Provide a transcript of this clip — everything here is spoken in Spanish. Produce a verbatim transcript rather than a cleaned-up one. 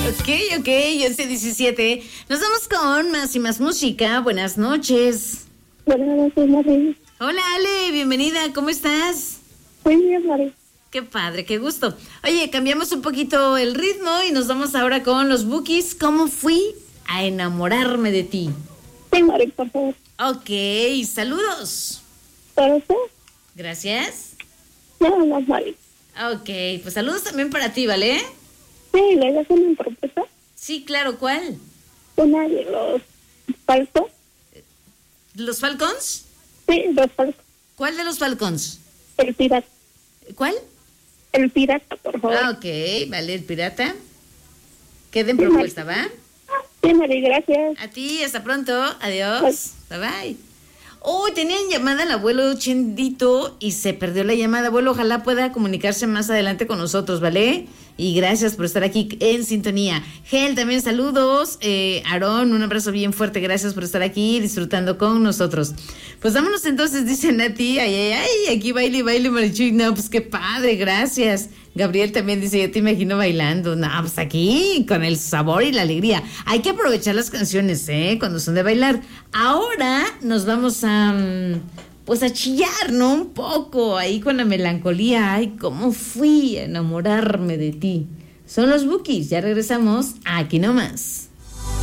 Ok, ok, once diecisiete. Nos vamos con más y más música. Buenas noches. Buenas noches, Mari. Hola, Ale, bienvenida. ¿Cómo estás? Muy bien, Mari. Qué padre, qué gusto. Oye, cambiamos un poquito el ritmo y nos vamos ahora con los Bukis. ¿Cómo fui a enamorarme de ti? Sí, Mari, por favor. Ok, saludos. ¿Para usted? Gracias. Nada más, Mari. Ok, pues saludos también para ti, ¿vale? Sí, ¿le das una propuesta? Sí, claro, ¿cuál? Una de los falsos. ¿Los Falcons? Sí, los falsos. ¿Cuál de los Falcons? El pirata. ¿Cuál? El pirata, por favor. Ah, ok, vale, el pirata. Queden Sí, propuesta, ¿va? Sí, Mari, gracias. A ti, hasta pronto. Adiós. Bye bye. Oh, tenían llamada al abuelo Chendito y se perdió la llamada. Abuelo, ojalá pueda comunicarse más adelante con nosotros, ¿vale? Y gracias por estar aquí en sintonía. Gel, también saludos. Eh, Aarón, un abrazo bien fuerte. Gracias por estar aquí disfrutando con nosotros. Pues vámonos entonces, dice Nati. Ay, ay, ay, aquí baile, baile, Marichuy. No, pues qué padre, gracias. Gabriel también dice, yo te imagino bailando. No, pues aquí, con el sabor y la alegría. Hay que aprovechar las canciones, ¿eh? Cuando son de bailar. Ahora nos vamos a... pues a chillar, ¿no? Un poco, ahí con la melancolía. Ay, cómo fui a enamorarme de ti. Son los Bukis, ya regresamos aquí nomás.